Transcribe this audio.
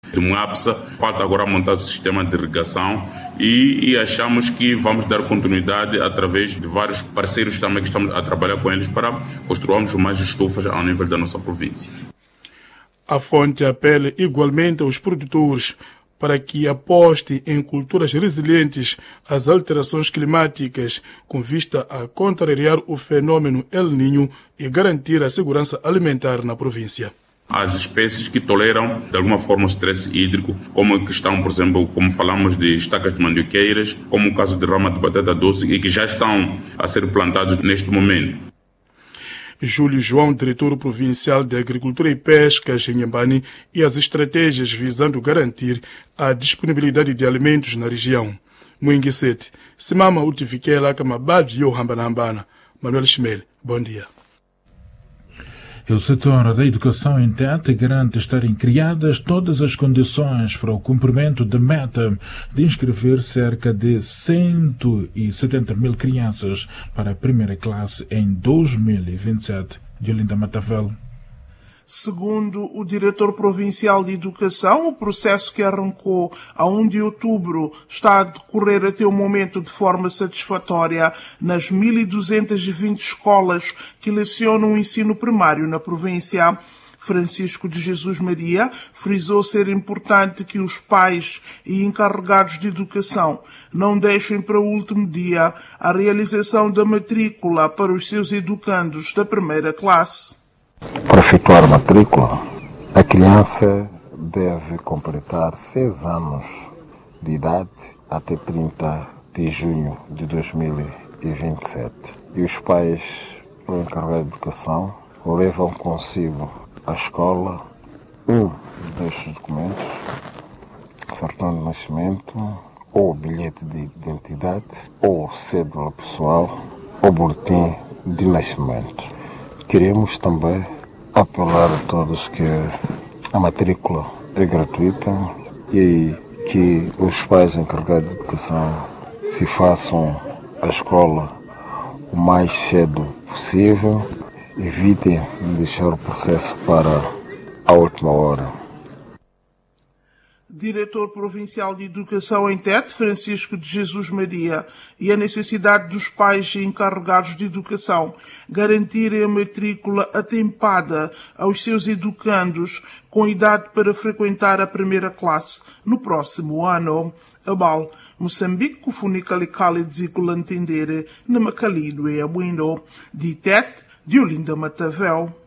de Moapsa. Falta agora montar o sistema de irrigação e achamos que vamos dar continuidade através de vários parceiros também que estamos a trabalhar com eles para construirmos mais estufas ao nível da nossa província. A fonte apela igualmente aos produtores para que apostem em culturas resilientes às alterações climáticas, com vista a contrariar o fenômeno El Niño e garantir a segurança alimentar na província. As espécies que toleram, de alguma forma, o estresse hídrico, como a questão, por exemplo, como falamos de estacas de mandioqueiras, como o caso de rama de batata doce, e que já estão a ser plantados neste momento. Júlio João, diretor provincial de Agricultura e Pesca, Inhambane, e as estratégias visando garantir a disponibilidade de alimentos na região. Muinguisete, Simama Utifikela Kamabad Yohambanambana. Manuel Schmel, bom dia. O setor da educação em Tete garante estarem criadas todas as condições para o cumprimento da meta de inscrever cerca de 170 mil crianças para a primeira classe em 2027. Yolinda Matavel. Segundo o diretor provincial de Educação, o processo que arrancou a 1 de outubro está a decorrer até o momento de forma satisfatória nas 1.220 escolas que lecionam o ensino primário na província. Francisco de Jesus Maria frisou ser importante que os pais e encarregados de educação não deixem para o último dia a realização da matrícula para os seus educandos da primeira classe. Para efetuar a matrícula, a criança deve completar 6 anos de idade até 30 de junho de 2027. E os pais, o encarregado de educação, levam consigo à escola um destes documentos, certidão de nascimento, ou bilhete de identidade, ou cédula pessoal, ou boletim de nascimento. Queremos também apelar a todos que a matrícula é gratuita e que os pais encarregados de educação se façam a escola o mais cedo possível, evitem deixar o processo para a última hora. Diretor Provincial de Educação em Tete, Francisco de Jesus Maria, e a necessidade dos pais e encarregados de educação garantirem a matrícula atempada aos seus educandos com idade para frequentar a primeira classe no próximo ano. Abal, Moçambique, Funikalikali Dzikulantendere, Namakalido e Abuindo, de Tete, de Olinda Matavel.